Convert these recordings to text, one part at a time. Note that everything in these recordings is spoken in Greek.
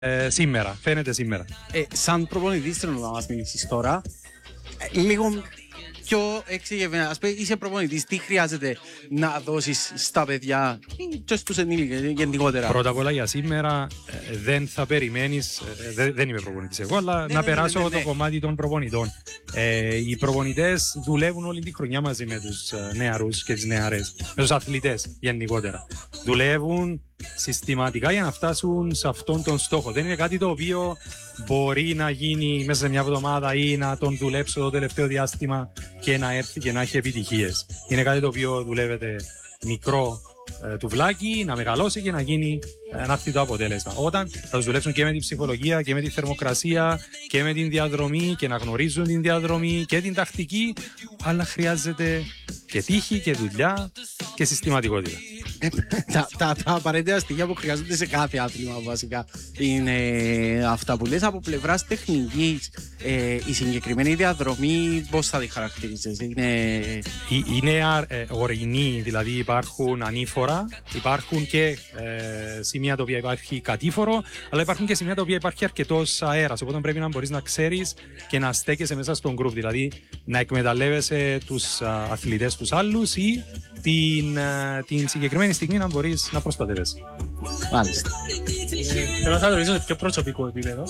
Σήμερα, φαίνεται σήμερα. Σαν προπονητής θέλω να μας μιλήσεις τώρα. Λίγο πιο εξηγημένα. Ας πούμε, είσαι προπονητής, τι χρειάζεται να δώσεις στα παιδιά και στους ενήλικες γενικότερα. Πρώτα απ' όλα για σήμερα δεν θα περιμένεις, δεν είμαι προπονητής εγώ, αλλά να περάσω το κομμάτι των προπονητών. Οι προπονητές δουλεύουν όλη τη χρονιά μαζί με τους νεαρούς και τις νεαρές, με τους αθλητές γενικότερα. Δουλεύουν συστηματικά για να φτάσουν σε αυτόν τον στόχο. Δεν είναι κάτι το οποίο μπορεί να γίνει μέσα σε μια εβδομάδα ή να τον δουλέψω το τελευταίο διάστημα και να έρθει και να έχει επιτυχίες. Είναι κάτι το οποίο δουλεύεται μικρό τουβλάκι, να μεγαλώσει και να γίνει να έρθει το αποτέλεσμα. Όταν θα τους δουλέψουν και με την ψυχολογία και με τη θερμοκρασία και με την διαδρομή και να γνωρίζουν την διαδρομή και την τακτική, αλλά χρειάζεται και τύχη και δουλειά και συστηματικότητα. Τα απαραίτητα στοιχεία που χρειάζονται σε κάθε άθλημα βασικά είναι αυτά που λες. Από πλευράς τεχνικής, η συγκεκριμένη διαδρομή πώς θα τη χαρακτηρίζεις? Είναι ορεινή, δηλαδή υπάρχουν ανήφορα, υπάρχουν και σημεία τα οποία υπάρχει κατήφορο, αλλά υπάρχουν και σημεία τα οποία υπάρχει αρκετός αέρας, οπότε πρέπει να μπορείς να ξέρεις και να στέκεσαι μέσα στον group, δηλαδή να εκμεταλλεύεσαι τους αθλητές τους άλλους ή την συγκεκριμένη στιγμή να μπορείς να προστατεύεσαι. Μάλιστα. Θέλω να θα ρωτήσω σε πιο προσωπικό επίπεδο.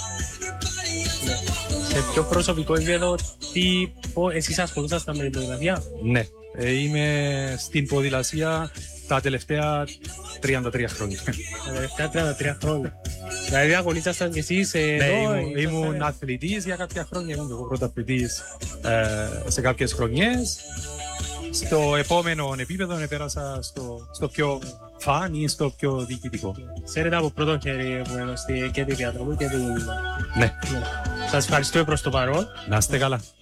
Σε πιο προσωπικό επίπεδο, εσείς ασχολούσασταν με την ποδηλασία? Ναι, είμαι στην ποδηλασία τα τελευταία 33 χρόνια. Τα τελευταία 33 χρόνια. Δηλαδή αγωνίζασταν κι εσείς εδώ? Ναι, ήμουν αθλητής για κάποια χρόνια, ήμουν και εγώ πρωταθλητής σε κάποιες χρονιές. Στο επόμενο επίπεδο πέρασα στο πιο φαν ή στο πιο διοικητικό. Ξέρετε από πρώτο χέρι που έδωσε και τη διαδρομή και την... Ναι. Σας ευχαριστούμε προς το παρόν. Να είστε καλά.